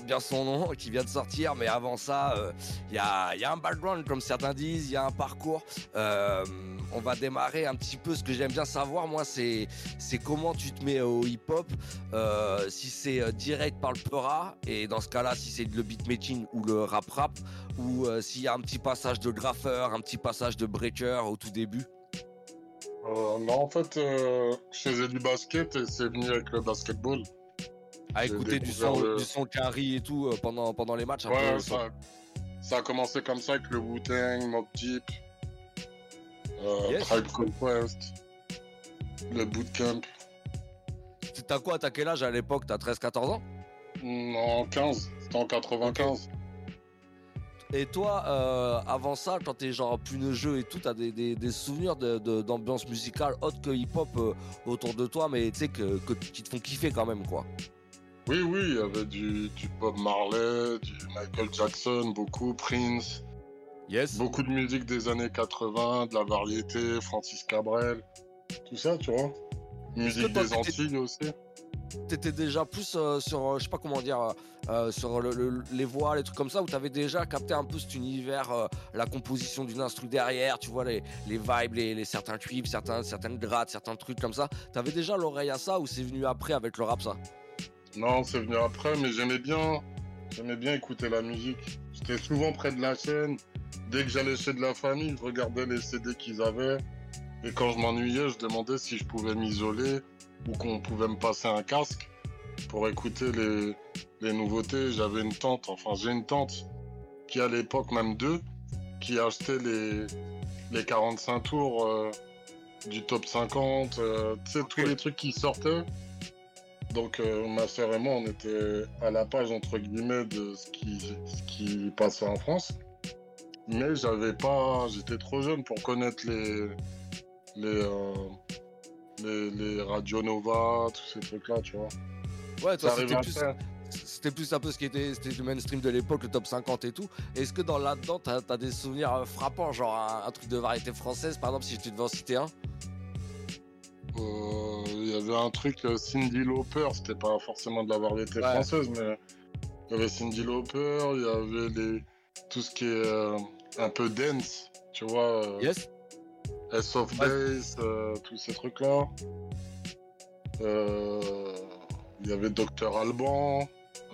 bien son nom, qui vient de sortir, mais avant ça, y a un background, comme certains disent, il y a un parcours. On va démarrer un petit peu. Ce que j'aime bien savoir, moi, c'est comment tu te mets au hip-hop, si c'est direct par le peura, et dans ce cas-là, si c'est le beatmaking ou le rap, ou s'il y a un petit passage de graffeur, un petit passage de breaker au tout début. Non, en fait, je faisais du basket et c'est venu avec le basketball. À écouter du son carry et tout pendant les matchs. Ouais, ça a commencé comme ça avec le Wu-Tang, Mobb Deep, Tribe Called Quest, le Bootcamp. T'as quoi? T'as quel âge à l'époque? T'as 13-14 ans? Non, 15. C'était en 95. Et toi, avant ça, quand t'es genre plus neugeux et tout, t'as des souvenirs d'ambiance musicale autre que hip-hop autour de toi, mais tu sais qui te font kiffer quand même, quoi. Oui, il y avait du Bob Marley, du Michael Jackson, beaucoup, Prince. Yes. Beaucoup de musique des années 80, de la variété, Francis Cabrel, tout ça, tu vois. Musique des Antilles aussi. T'étais déjà plus sur, je sais pas comment dire, sur les voix, les trucs comme ça, où t'avais déjà capté un peu cet univers, la composition d'une instru derrière, tu vois, les vibes, les certains cuivres, certaines grattes, certains trucs comme ça. T'avais déjà l'oreille à ça, ou c'est venu après avec le rap, ça? Non, c'est venu après, mais j'aimais bien écouter la musique. J'étais souvent près de la scène. Dès que j'allais chez de la famille, je regardais les CD qu'ils avaient. Et quand je m'ennuyais, je demandais si je pouvais m'isoler ou qu'on pouvait me passer un casque pour écouter les nouveautés. J'ai une tante qui à l'époque, même deux, qui achetait les 45 tours du top 50, tu sais, tous les trucs qui sortaient. Donc ma sœur et moi, on était à la page, entre guillemets, de ce qui passait en France. Mais j'étais trop jeune pour connaître les Radio Nova, tous ces trucs-là, tu vois. Ouais, toi, c'était plus un peu c'était le mainstream de l'époque, le top 50 et tout. Est-ce que là-dedans, t'as des souvenirs frappants, genre un truc de variété française, par exemple, si tu devais en citer un? Il y avait un truc, Cyndi Lauper, c'était pas forcément de la variété française, mais il y avait Cyndi Lauper, il y avait tout ce qui est un peu dance, tu vois. Yes. S of Base, tous ces trucs-là. Il y avait Dr Alban,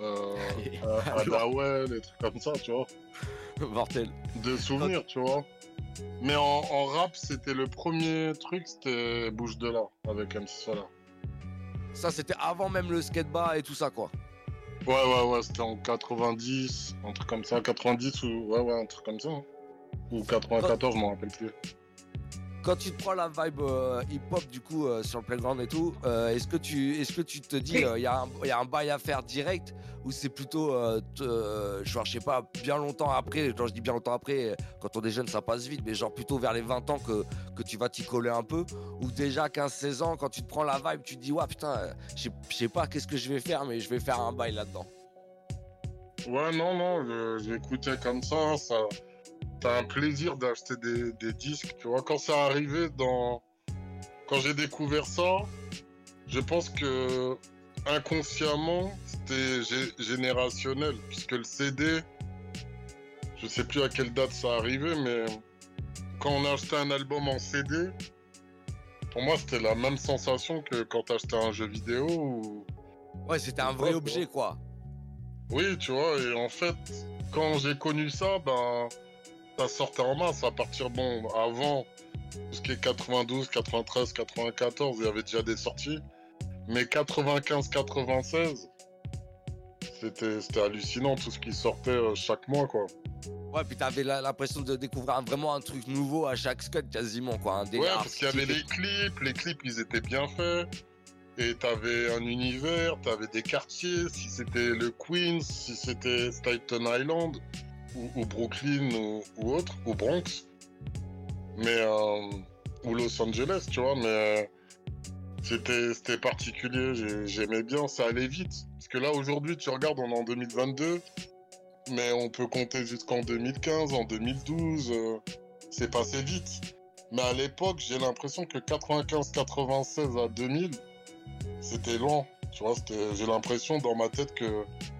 Adawel, des trucs comme ça, tu vois. Mortel. De souvenirs, tu vois. Mais en rap, c'était le premier truc, c'était Bouche de là, avec MC Solar. Ça, c'était avant même le skateba et tout ça, quoi. Ouais, c'était en 90, un truc comme ça, 90 ou... Ouais, un truc comme ça. Hein. Ou 94, je m'en rappelle plus. Quand tu te prends la vibe hip-hop, du coup, sur le playground et tout, est-ce que tu te dis, il y a un bail à faire direct, ou c'est plutôt, genre, je sais pas, bien longtemps après, quand je dis bien longtemps après, quand on est jeune, ça passe vite, mais genre plutôt vers les 20 ans que tu vas t'y coller un peu, ou déjà 15-16 ans, quand tu te prends la vibe, tu te dis, ouais, putain, je sais pas qu'est-ce que je vais faire, mais je vais faire un bail là-dedans. Ouais, non, j'écoutais comme ça. T'as un plaisir d'acheter des disques, tu vois. Quand ça arrivait quand j'ai découvert ça, je pense que inconsciemment, c'était générationnel, puisque le CD, je sais plus à quelle date ça arrivait, mais quand on achetait un album en CD, pour moi, c'était la même sensation que quand t'achetais un jeu vidéo ou... Ouais, c'était un vrai objet, quoi. Oui, tu vois, et en fait, quand j'ai connu ça, ça sortait en masse à partir, avant, tout ce qui est 92, 93, 94, il y avait déjà des sorties. Mais 95, 96, c'était hallucinant tout ce qui sortait chaque mois, quoi. Ouais, puis t'avais l'impression de découvrir vraiment un truc nouveau à chaque scud quasiment, quoi. Un délire parce qu'il y avait les clips ils étaient bien faits. Et t'avais un univers, t'avais des quartiers, si c'était le Queens, si c'était Staten Island, ou Brooklyn, ou autre, ou Bronx. Mais, ou Los Angeles, tu vois, mais c'était particulier, j'aimais bien, ça allait vite. Parce que là, aujourd'hui, tu regardes, on est en 2022, mais on peut compter jusqu'en 2015, en 2012, c'est passé vite. Mais à l'époque, j'ai l'impression que 95-96 à 2000, c'était lent. Tu vois, j'ai l'impression dans ma tête que